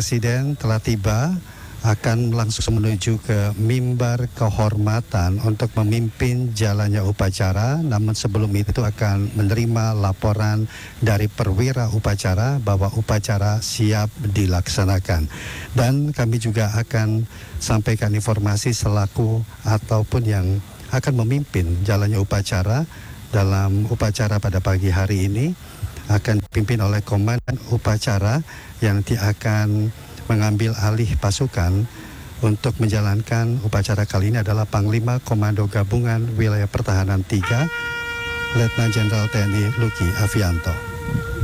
Presiden telah tiba, akan langsung menuju ke mimbar kehormatan untuk memimpin jalannya upacara. Namun sebelum itu akan menerima laporan dari perwira upacara bahwa upacara siap dilaksanakan. Dan kami juga akan sampaikan informasi selaku ataupun yang akan memimpin jalannya upacara dalam upacara pada pagi hari ini akan dipimpin oleh komandan upacara yang nanti akan mengambil alih pasukan untuk menjalankan upacara kali ini adalah Panglima Komando Gabungan Wilayah Pertahanan 3, Letnan Jenderal TNI Luki Avianto.